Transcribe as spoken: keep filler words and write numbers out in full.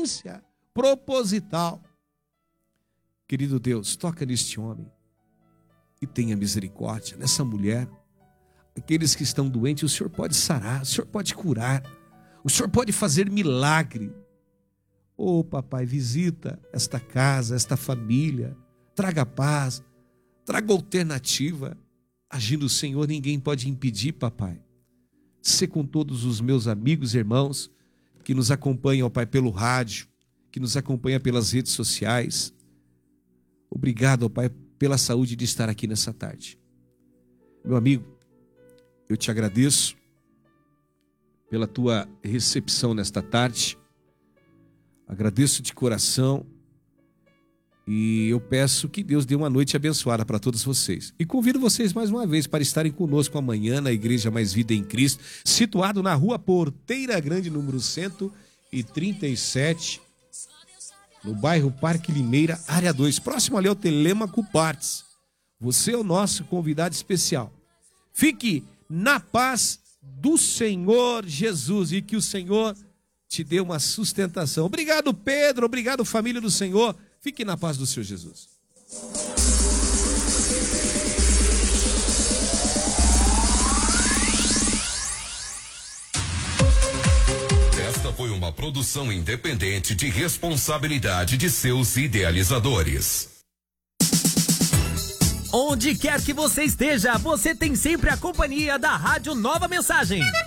violência proposital. Querido Deus, toca neste homem e tenha misericórdia nessa mulher. Aqueles que estão doentes, o Senhor pode sarar, o Senhor pode curar, o Senhor pode fazer milagre. Oh, papai, visita esta casa, esta família, traga paz, traga alternativa. Agindo o Senhor, ninguém pode impedir, papai. Sê com todos os meus amigos e irmãos que nos acompanham, ó Pai, pelo rádio, que nos acompanham pelas redes sociais. Obrigado, ó Pai, pela saúde de estar aqui nessa tarde. Meu amigo, eu te agradeço pela tua recepção nesta tarde. Agradeço de coração e eu peço que Deus dê uma noite abençoada para todos vocês. E convido vocês mais uma vez para estarem conosco amanhã na Igreja Mais Vida em Cristo, situado na Rua Porteira Grande, número cento e trinta e sete, no bairro Parque Limeira, área dois, próximo ali ao Telêmaco Partes. Você é o nosso convidado especial. Fique na paz do Senhor Jesus e que o Senhor te dê uma sustentação. Obrigado, Pedro. Obrigado, família do Senhor. Fique na paz do Senhor Jesus. Esta foi uma produção independente de responsabilidade de seus idealizadores. Onde quer que você esteja, você tem sempre a companhia da Rádio Nova Mensagem.